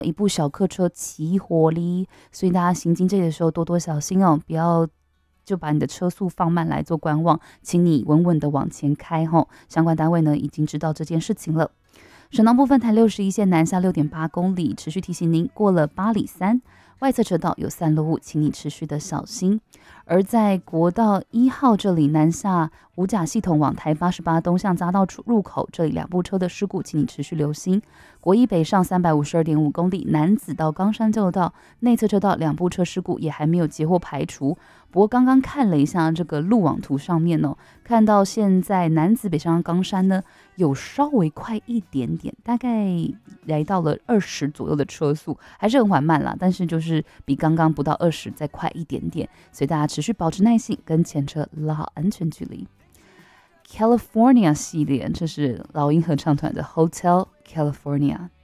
一部小客车起火哩，所以大家行经这里的时候多多小心哦，不要就把你的车速放慢来做观望，请你稳稳的往前开吼。相关单位呢已经知道这件事情了。省道部分，台61线南下6.8公里，持续提醒您过了8里3外侧车道有散落物，请你持续的小心。而在国道1号这里南下五甲系统往台88东向匝道入口，这里2部车的事故，请你持续留心。国一北上352.5公里，南子到冈山交流道内侧车道2部车事故也还没有截获排除。不过刚刚看了一下这个路网图上面哦，看到现在南子北上冈山呢有稍微快一点点，大概来到了20左右的车速，还是很缓慢啦，但是就是比刚刚不到20再快一点点，所以大家持续保持耐性，跟前车拉好安全距离。California 系列，这是老鹰合唱团的 Hotel California。